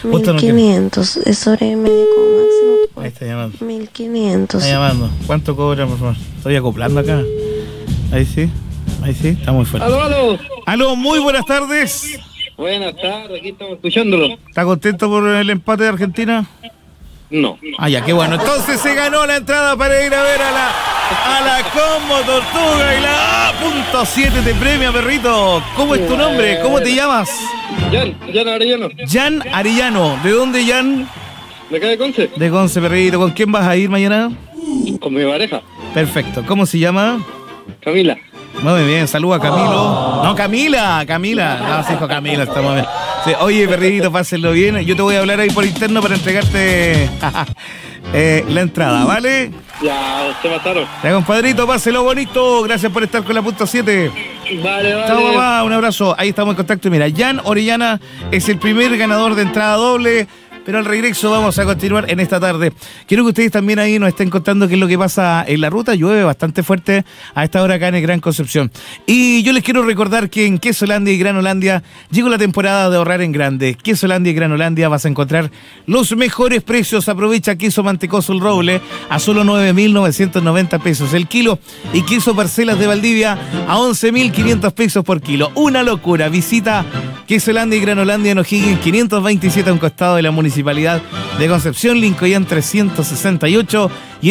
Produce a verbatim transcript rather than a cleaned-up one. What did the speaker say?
mil quinientos, es sobre medio como máximo. Ahí está llamando. mil quinientos. Está llamando. ¿Cuánto cobra, por favor? Estoy acoplando acá. Ahí sí, ahí sí, está muy fuerte. Aló, aló. Aló, muy buenas tardes. Buenas tardes, aquí estamos escuchándolo. ¿Está contento por el empate de Argentina? No. Ah, ya, qué bueno. Entonces se ganó la entrada para ir a ver a la a la Combo Tortuga y la A punto siete te premia, perrito. ¿Cómo es tu nombre? ¿Cómo te llamas? Jan, Jan Arellano. Jan Arellano. ¿De dónde, Jan? ¿De acá de Conce? De Conce, perrito. ¿Con quién vas a ir mañana? Con mi pareja. Perfecto. ¿Cómo se llama? Camila. Muy bien, saluda a Camilo. No, Camila, Camila. No, sí, hijo Camila, está muy bien. Sí, oye, perrito, pásenlo bien. Yo te voy a hablar ahí por interno para entregarte eh, la entrada, ¿vale? Ya, se mataron. Ya, compadrito, páselo bonito. Gracias por estar con la punto siete. Vale, vale. Chao, papá, un abrazo. Ahí estamos en contacto. Mira, Jan Orellana es el primer ganador de entrada doble. Pero al regreso vamos a continuar en esta tarde. Quiero que ustedes también ahí nos estén contando qué es lo que pasa en la ruta. Llueve bastante fuerte a esta hora acá en el Gran Concepción. Y yo les quiero recordar que en Quesolandia y Granolandia llegó la temporada de ahorrar en grande. Quesolandia y Granolandia vas a encontrar los mejores precios. Aprovecha queso mantecoso el roble a solo nueve mil novecientos noventa pesos el kilo. Y queso parcelas de Valdivia a once mil quinientos pesos por kilo. Una locura. Visita Quesolandia y Granolandia en O'Higgins quinientos veintisiete a un costado de la municipalidad de Concepción, Lincoln trescientos sesenta y ocho y